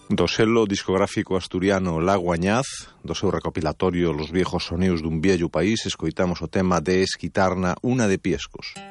Do selo discográfico asturiano Lago Añaz, do seu recopilatorio Los viejos soneos dun viello país, escoitamos o tema de Esquitarna, unha de Piescos.